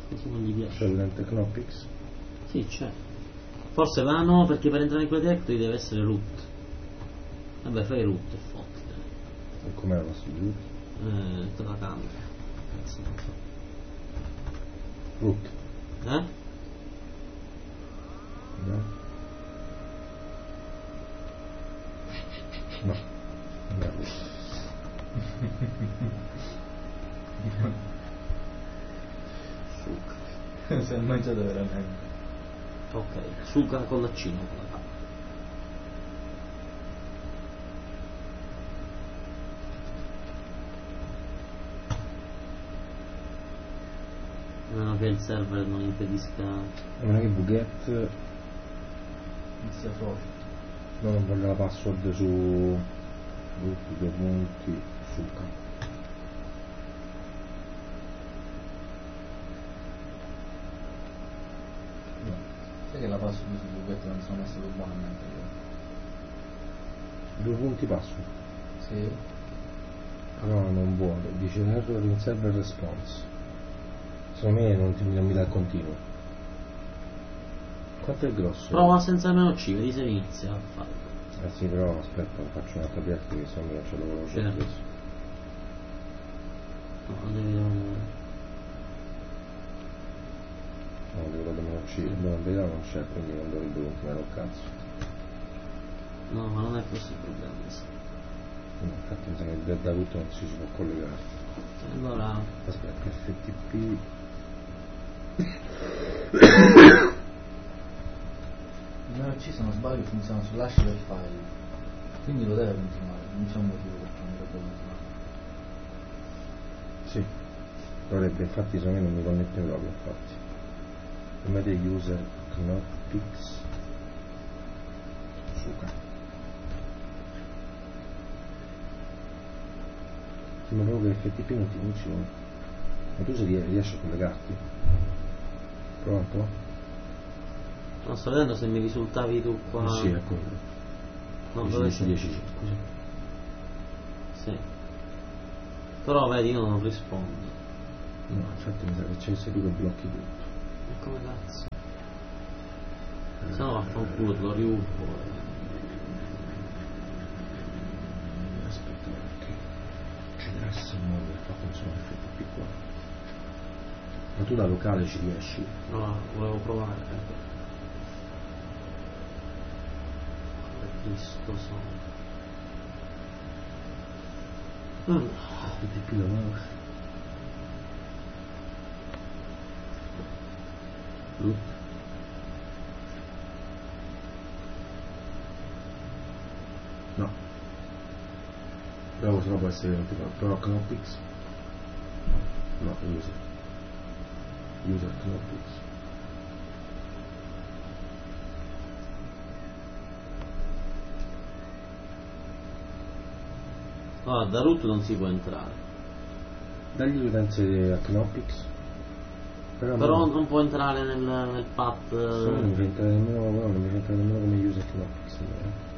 così non gli piace. C'è l'ente Knoppix? Sì, c'è. Forse no, perché per entrare in quel directory deve essere root. Vabbè, fai root e fottite. E com'è la nostra root? Te la cambio. Cazzo, non so. Root? No. No. Non è root. Suca. Si è mangiato veramente. Ok, suca con la C, non con la K. A meno che il server non impedisca. A meno che Buget Inizia fuori. non voglia la password su root 2 punti suca. Sai che la passo su Google non sono messo ugualmente io. 2 punti password? Sì. Però non vuole, dice error in server response. Secondo me non mi dà il continuo. Quanto è grosso? Prova senza meno C, vedi se inizia a farlo. Sì, però aspetta, faccio un'altra piazza che secondo me ce l'avevo già Certo. preso. No, devi. No, devo dare meno C, in verità non c'è, quindi non dovrebbe continuare un cazzo. No, ma non è questo il problema. No, infatti mi sa che il da root non si può collegare. Allora. Aspetta, FTP. No, ci sono sbagli che funzionano sull'hash del file. Quindi lo deve continuare, non c'è un motivo perché non dovrebbe continuare. Sì, dovrebbe, infatti secondo me non mi connette proprio, infatti. Premete user Knoppix suca. Sembra proprio che FTP non ti funziona. Ma tu se riesci a collegarti? Prova un po'. No, sto vedendo se mi risultavi tu qua. Sì, è quello. No, 10, dove 10, sei? 10, così. Sì. Però vedi, io non rispondo. No, infatti mi sa che c'è seduto e blocchi tutto. E come cazzo? Se no vaffanculo, te lo riupo. Aspetta, perché generasse il modo per far funzionare FTP qua. Ma tu da locale ci riesci? No, volevo provare. Cristo sono. FTP da mouse. Root. No. Però se no può essere un tipo. Però Knoppix. No, user. User Knoppix. Allora, da root non si può entrare. Dagli l'utenza a Knoppix. Però non può entrare nel path. Non mi fa entrare nemmeno come user Knoppix.